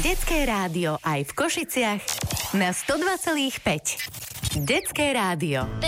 Detské rádio aj v Košiciach na 102,5. Detské rádio.